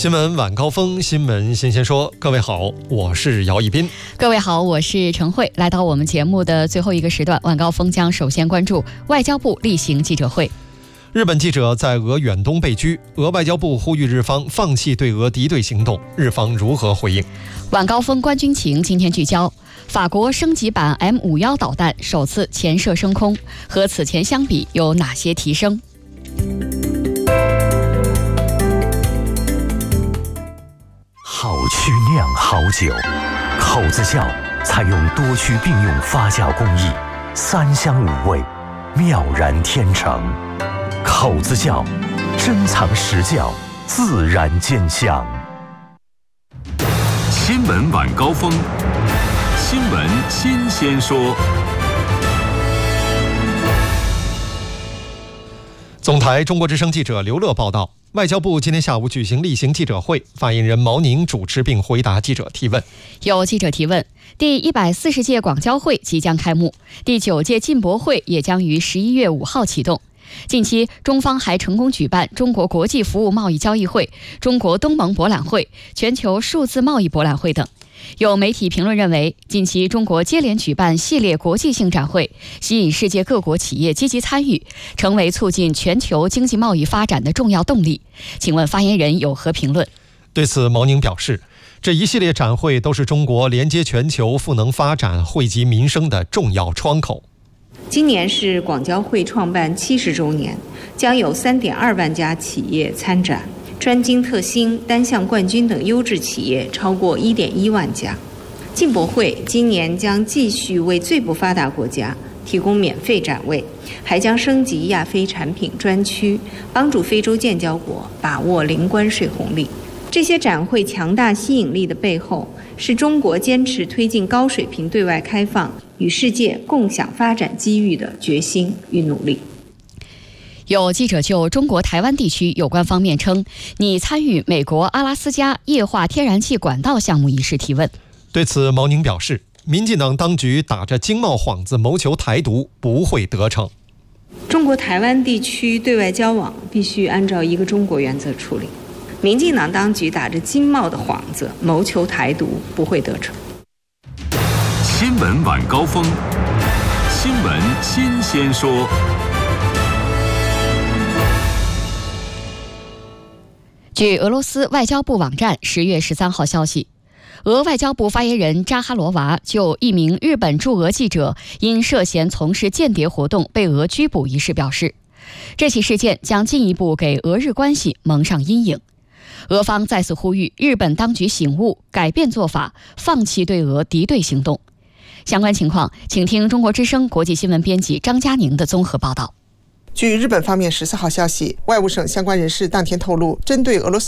新闻晚高峰，新闻新鲜说。各位好，我是姚一斌。 各位好，我是陈慧。来到我们节目的最后一个时段，晚高峰将首先关注外交部例行记者会。日本记者在俄远东被拘，俄外交部呼吁日方放弃对俄敌对行动，日方如何回应？晚高峰观军情今天聚焦法国升级版 M51 导弹首次潜射升空，和此前相比有哪些提升？ 好曲酿好酒，口子窖采用多区并用发酵工艺，3香5味，妙然天成。口子窖珍藏实窖，自然兼香。 新闻晚高峰，新闻新鲜说。 总台中国之声记者刘乐报道，外交部今天下午举行例行记者会，发言人毛宁主持并回答记者提问。 有记者提问，第140届广交会即将开幕，第9届进博会也将于11月5号启动。近期，中方还成功举办中国国际服务贸易交易会、中国东盟博览会、全球数字贸易博览会等。有媒体评论认为，近期中国接连举办系列国际性展会，吸引世界各国企业积极参与，成为促进全球经济贸易发展的重要动力。请问发言人有何评论？ 对此，毛宁表示，这一系列展会都是中国连接全球赋能发展、惠及民生的重要窗口。 今年是广交会创办70周年，将有3.2万家企业参展，专精特新、单项冠军等优质企业超过1.1万家。进博会今年将继续为最不发达国家提供免费展位，还将升级亚非产品专区，帮助非洲建交国把握零关税红利。这些展会强大吸引力的背后，是中国坚持推进高水平对外开放、与世界共享发展机遇的决心与努力。 有记者就中国台湾地区有关方面称拟参与美国阿拉斯加液化天然气管道项目一事提问。 对此，毛宁表示，民进党当局打着经贸幌子谋求台独，不会得逞。 中国台湾地区对外交往必须按照一个中国原则处理，民进党当局打着经贸的幌子谋求台独，不会得逞。 新闻晚高峰，新闻新鲜说。 据俄罗斯外交部网站10月13号消息，俄外交部发言人扎哈罗娃就一名日本驻俄记者因涉嫌从事间谍活动被俄拘捕一事表示，这起事件将进一步给俄日关系蒙上阴影。俄方再次呼吁日本当局醒悟，改变做法，放弃对俄敌对行动。相关情况，请听中国之声国际新闻编辑张佳宁的综合报道。 据日本方面14号消息，外务省相关人士当天透露，针对俄罗斯